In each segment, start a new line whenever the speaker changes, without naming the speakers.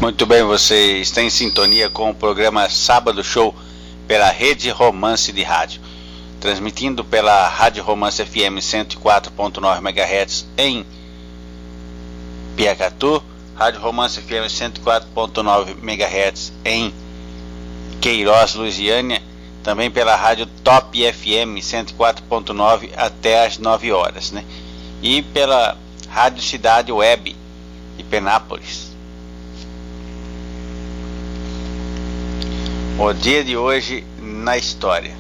Muito bem, você está em sintonia com o programa Sábado Show pela Rede Romance de Rádio, transmitindo pela Rádio Romance FM 104.9 MHz em Piacatu, Rádio Romance FM 104.9 MHz em Queiroz, Lusiânia, também pela Rádio Top FM 104.9 até às 9 horas, né? E pela Rádio Cidade Web de Penápolis. O dia de hoje na história.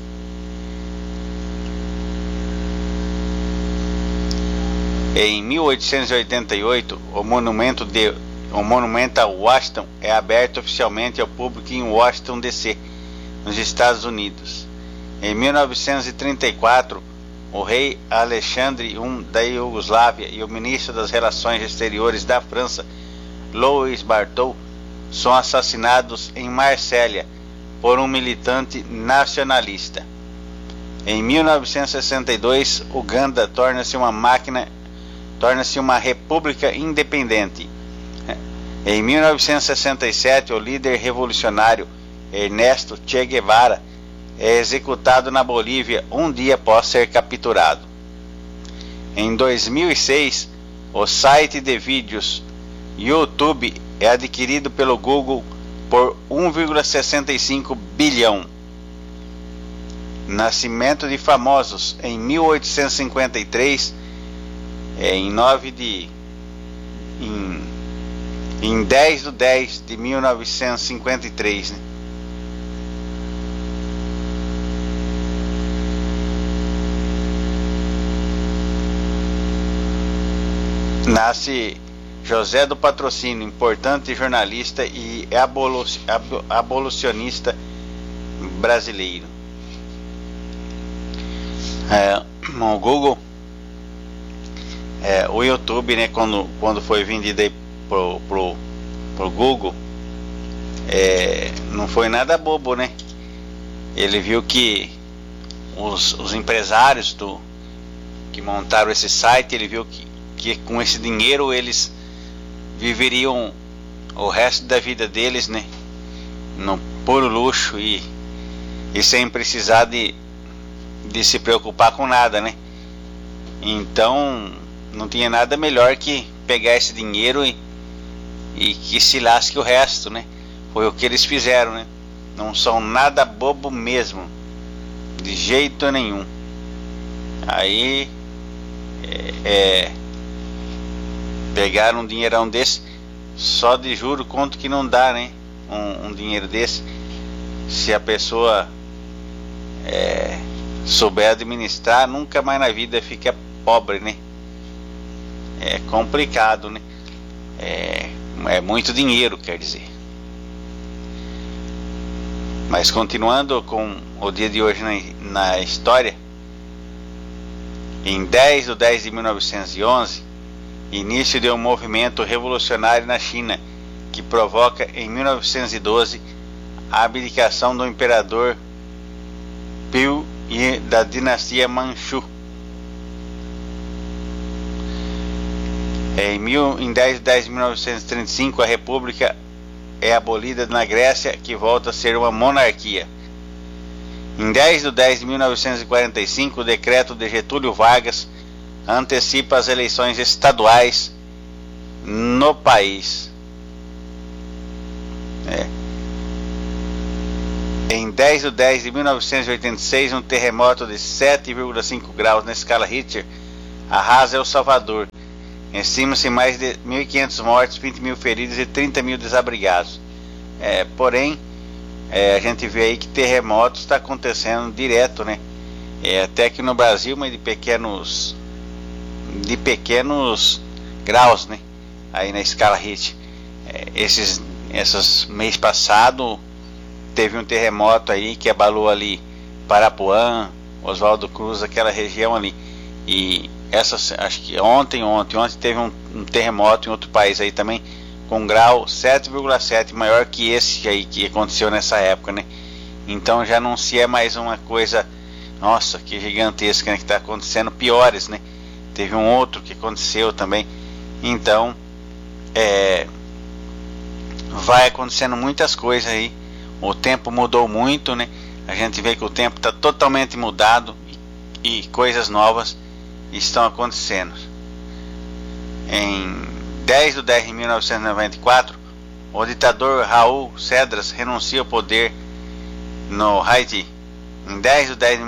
Em 1888, o monumento a Washington é aberto oficialmente ao público em Washington, D.C., nos Estados Unidos. Em 1934, o rei Alexandre I da Iugoslávia e o ministro das Relações Exteriores da França, Louis Barthol, são assassinados em Marsella por um militante nacionalista. Em 1962, Uganda torna-se uma república independente. Em 1967, o líder revolucionário Ernesto Che Guevara é executado na Bolívia um dia após ser capturado. Em 2006, o site de vídeos YouTube é adquirido pelo Google por 1,65 bilhão. Nascimento de famosos. Em 1853, em 10/10/1953, né? Nasce José do Patrocínio, importante jornalista e abolicionista brasileiro. O Google, o YouTube, né, quando foi vendido aí pro Google, não foi nada bobo, né? Ele viu que os empresários que montaram esse site, ele viu que com esse dinheiro eles viveriam o resto da vida deles, né, no puro luxo e sem precisar de se preocupar com nada, né? Então não tinha nada melhor que pegar esse dinheiro e que se lasque o resto, né? Foi o que eles fizeram, né? Não são nada bobo mesmo, de jeito nenhum. Aí pegaram um dinheirão desse, só de juro, quanto que não dá, né? Um dinheiro desse, se a pessoa souber administrar, nunca mais na vida fica pobre, né? É complicado, né? É muito dinheiro, quer dizer. Mas continuando com o dia de hoje na história, em 10/10/1911, início de um movimento revolucionário na China, que provoca em 1912 a abdicação do imperador Piu e da dinastia Manchu. Em 10/10/1935, a república é abolida na Grécia, que volta a ser uma monarquia. Em 10/10/1945, o decreto de Getúlio Vargas antecipa as eleições estaduais no país. Em 10/10/1986, um terremoto de 7,5 graus na escala Richter arrasa El Salvador. Estima-se mais de 1.500 mortos, 20 mil feridos e 30 mil desabrigados. Porém, a gente vê aí que terremotos está acontecendo direto, né? Até que no Brasil, mas de pequenos graus, né? Aí na escala Richter. Esses mês passado teve um terremoto aí que abalou ali Parapuã, Oswaldo Cruz, aquela região ali. E acho que ontem teve um terremoto em outro país aí também, com grau 7,7, maior que esse aí que aconteceu nessa época, né? Então já não se é mais uma coisa, nossa, que gigantesca, né, que está acontecendo, piores, né? Teve um outro que aconteceu também. Então vai acontecendo muitas coisas aí. O tempo mudou muito, né? A gente vê que o tempo está totalmente mudado e coisas novas estão acontecendo. Em 10 de 10 de 1994, o ditador Raul Cedras renuncia ao poder no Haiti. Em 10 de 10 de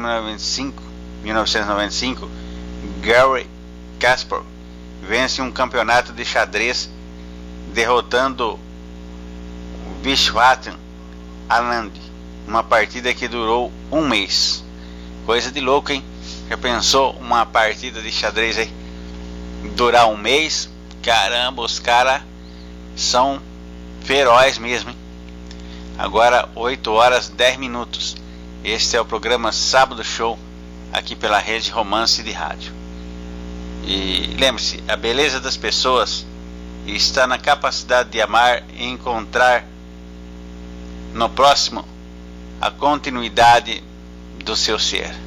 1995, Garry Kasparov vence um campeonato de xadrez derrotando Vishwanath Anand, uma partida que durou um mês. Coisa de louco, hein? Já pensou uma partida de xadrez aí durar um mês? Caramba, os caras são feroz mesmo, hein? Agora 8 horas 10 minutos. Este é o programa Sábado Show, aqui pela Rede Romance de Rádio. E lembre-se, a beleza das pessoas está na capacidade de amar e encontrar no próximo a continuidade do seu ser.